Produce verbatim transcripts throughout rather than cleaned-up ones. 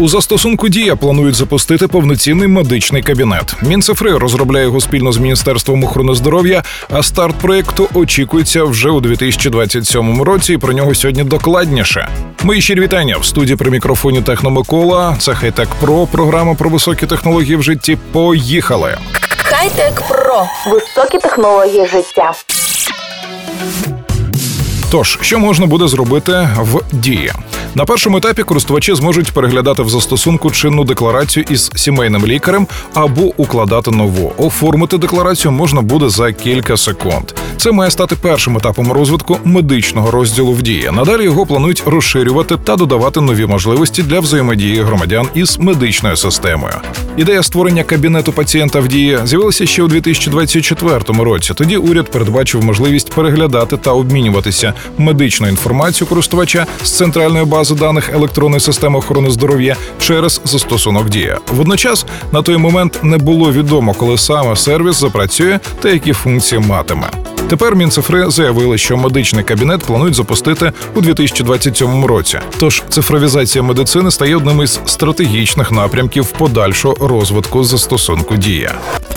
У застосунку «Дія» планують запустити повноцінний медичний кабінет. Мінцифри розробляє його спільно з Міністерством охорони здоров'я, а старт проєкту очікується вже у дві тисячі двадцять сьомому році, і про нього сьогодні докладніше. Мої щирі вітання. В студії при мікрофоні Техно Микола. Це Хай-Тек Про, програма про високі технології в житті. Поїхали! Хай-Тек Про. Високі технології життя. Тож, що можна буде зробити в «Дії»? На першому етапі користувачі зможуть переглядати в застосунку чинну декларацію із сімейним лікарем або укладати нову. Оформити декларацію можна буде за кілька секунд. Це має стати першим етапом розвитку медичного розділу в «Дії». Надалі його планують розширювати та додавати нові можливості для взаємодії громадян із медичною системою. Ідея створення кабінету пацієнта в «Дії» з'явилася ще у дві тисячі двадцять четвертому році. Тоді уряд передбачив можливість переглядати та обмінюватися медичною інформацією користувача з центральної бази даних електронної системи охорони здоров'я через застосунок «Дія». Водночас, на той момент не було відомо, коли саме сервіс запрацює та які функції матиме. Тепер Мінцифри заявили, що медичний кабінет планують запустити у дві тисячі двадцять сьомому році. Тож цифровізація медицини стає одним із стратегічних напрямків подальшого розвитку застосунку «Дія».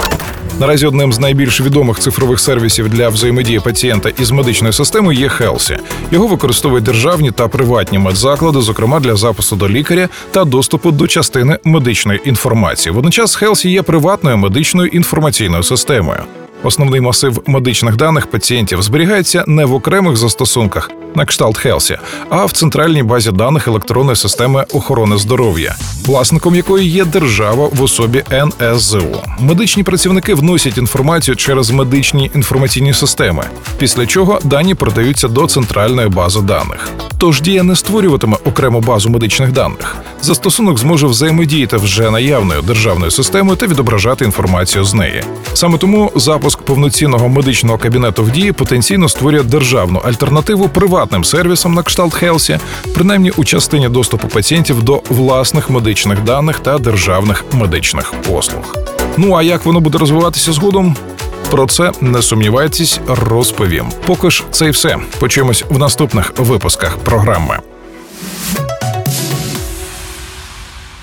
Наразі одним з найбільш відомих цифрових сервісів для взаємодії пацієнта із медичною системою є Хелсі. Його використовують державні та приватні медзаклади, зокрема для запису до лікаря та доступу до частини медичної інформації. Водночас Хелсі є приватною медичною інформаційною системою. Основний масив медичних даних пацієнтів зберігається не в окремих застосунках, на кшталт Хелсі, а в центральній базі даних електронної системи охорони здоров'я, власником якої є держава в особі ен ес зе у. Медичні працівники вносять інформацію через медичні інформаційні системи, після чого дані передаються до центральної бази даних. Тож «Дія» не створюватиме окрему базу медичних даних. Застосунок зможе взаємодіяти вже наявною державною системою та відображати інформацію з неї. Саме тому запуск повноцінного медичного кабінету в «Дії» потенційно створює державну альтернативу приватним сервісам на кшталт Хелсі, принаймні у частині доступу пацієнтів до власних медичних даних та державних медичних послуг. Ну а як воно буде розвиватися згодом? Про це, не сумнівайтесь, розповім. Поки ж це і все. Почуємось в наступних випусках програми.